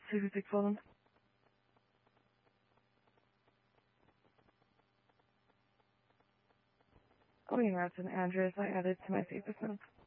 Susie Sigfold. William Radson address I added to my safe account.